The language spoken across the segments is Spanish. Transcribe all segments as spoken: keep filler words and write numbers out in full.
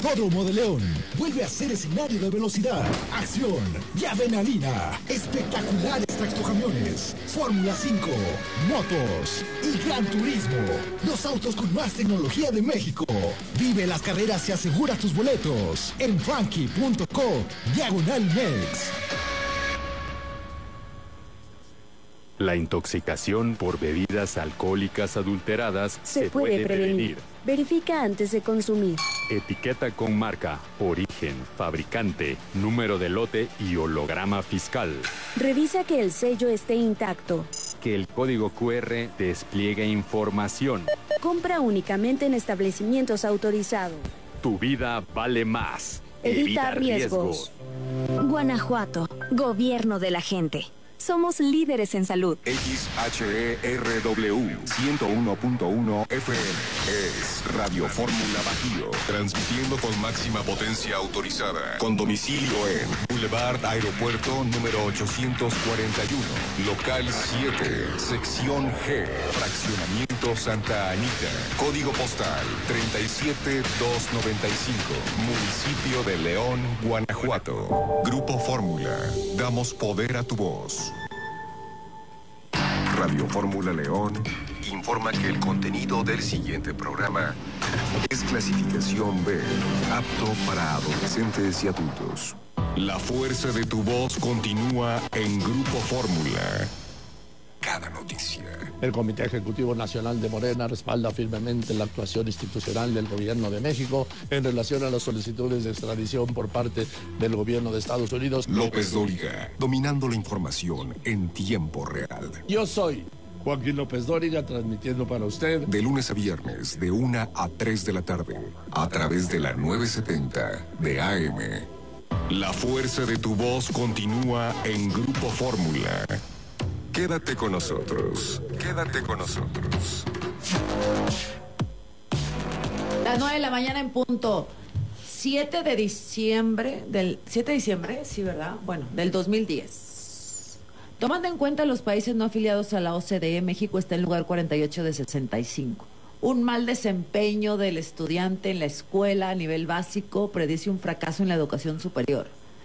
Autódromo de León vuelve a ser escenario de velocidad, acción y adrenalina. Espectaculares tractocamiones, Fórmula cinco, motos y Gran Turismo. Los autos con más tecnología de México. Vive las carreras y asegura tus boletos en frankie punto co diagonal mex. La intoxicación por bebidas alcohólicas adulteradas se, se puede, puede prevenir. prevenir. Verifica antes de consumir. Etiqueta con marca, origen, fabricante, número de lote y holograma fiscal. Revisa que el sello esté intacto. Que el código cu erre despliegue información. Compra únicamente en establecimientos autorizados. Tu vida vale más. Evita, Evita riesgos. riesgos. Guanajuato, gobierno de la gente. Somos líderes en salud. X H E R W ciento uno punto uno F M es Radio Fórmula Bajío, transmitiendo con máxima potencia autorizada, con domicilio en Boulevard Aeropuerto número ochocientos cuarenta y uno, local siete, sección G, fraccionamiento Santa Anita, código postal treinta y siete mil doscientos noventa y cinco, municipio de León, Guanajuato. Grupo Fórmula, damos poder a tu voz. Radio Fórmula León informa que el contenido del siguiente programa es clasificación B, apto para adolescentes y adultos. La fuerza de tu voz continúa en Grupo Fórmula. Cada noticia. El Comité Ejecutivo Nacional de Morena respalda firmemente la actuación institucional del Gobierno de México en relación a las solicitudes de extradición por parte del Gobierno de Estados Unidos. López Dóriga, dominando la información en tiempo real. Yo soy Joaquín López Dóriga, transmitiendo para usted de lunes a viernes de una a tres de la tarde a través de la novecientos setenta de A M. La fuerza de tu voz continúa en Grupo Fórmula. Quédate con nosotros, quédate con nosotros. Las nueve de la mañana en punto. siete de diciembre, del siete de diciembre, sí, ¿verdad? Bueno, del dos mil diez. Tomando en cuenta los países no afiliados a la O C D E, México está en lugar cuarenta y ocho de sesenta y cinco. Un mal desempeño del estudiante en la escuela a nivel básico predice un fracaso en la educación superior,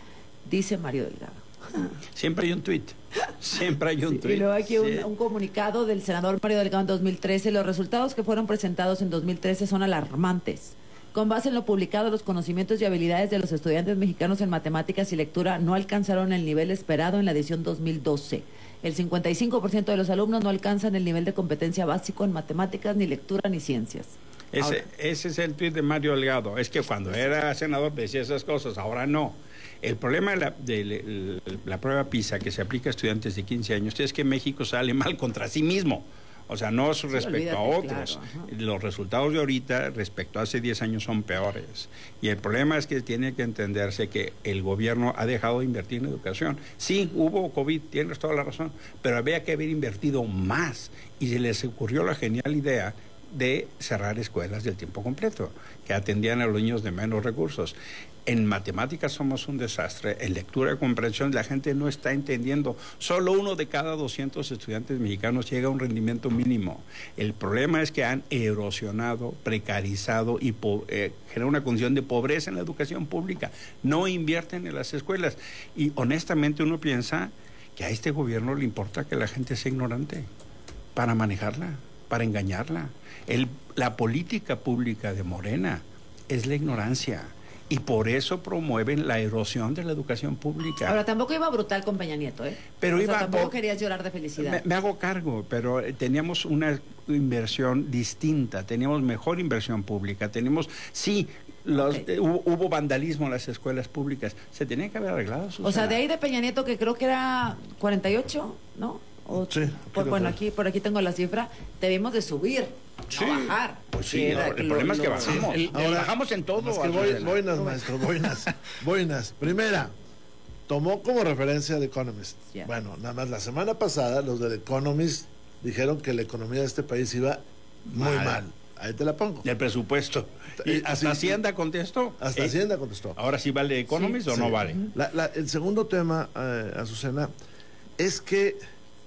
dice Mario Delgado. Siempre hay un tuit. Siempre hay un sí, tuit. Y luego aquí sí. un, un comunicado del senador Mario Delgado en dos mil trece. Los resultados que fueron presentados en dos mil trece son alarmantes. Con base en lo publicado, los conocimientos y habilidades de los estudiantes mexicanos en matemáticas y lectura no alcanzaron el nivel esperado en la edición dos mil doce. El cincuenta y cinco por ciento de los alumnos no alcanzan el nivel de competencia básico en matemáticas, ni lectura, ni ciencias. Ese, ahora, ese es el tuit de Mario Delgado. Es que cuando era senador decía esas cosas, ahora no. El problema de la, de, de, de la prueba PISA que se aplica a estudiantes de quince años es que México sale mal contra sí mismo. O sea, no es respecto sí, olvídate, a otros. Claro, los resultados de ahorita respecto a hace diez años son peores. Y el problema es que tiene que entenderse que el gobierno ha dejado de invertir en educación. Sí, hubo COVID, tienes toda la razón, pero había que haber invertido más. Y se les ocurrió la genial idea de cerrar escuelas del tiempo completo, que atendían a los niños de menos recursos. En matemáticas somos un desastre, en lectura y comprensión la gente no está entendiendo. Solo uno de cada doscientos estudiantes mexicanos llega a un rendimiento mínimo. El problema es que han erosionado, precarizado y eh, generado una condición de pobreza en la educación pública. No invierten en las escuelas. Y honestamente uno piensa que a este gobierno le importa que la gente sea ignorante para manejarla, para engañarla. El, la política pública de Morena es la ignorancia. Y por eso promueven la erosión de la educación pública. Ahora, tampoco iba brutal con Peña Nieto, ¿eh? Pero o iba, sea, tampoco por, querías llorar de felicidad. Me, me hago cargo, pero teníamos una inversión distinta, teníamos mejor inversión pública, tenemos, sí, los, okay. eh, hubo, hubo vandalismo en las escuelas públicas, se tenía que haber arreglado. Susana. O sea, de ahí de Peña Nieto, que creo que era cuarenta y ocho, ¿no? O, sí. Por, bueno, aquí, por aquí tengo la cifra, debimos de subir, sí. no bajar. Pues sí, no, el lo, problema es que bajamos. Sí, el, ahora, bajamos en todo. Es que voy, boinas, maestro, boinas. Boinas. Primera, tomó como referencia The Economist. Yeah. Bueno, nada más la semana pasada los de The Economist dijeron que la economía de este país iba muy mal. mal. Ahí te la pongo. Y el presupuesto. ¿Y hasta sí, Hacienda contestó? Hasta eh, Hacienda contestó. ¿Ahora sí vale Economist sí, o sí. no vale? La, la, el segundo tema, eh, Azucena, es que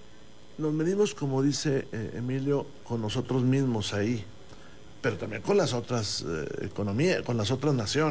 nos medimos, como dice eh, Emilio, con nosotros mismos ahí, pero también con las otras eh, economías, con las otras naciones.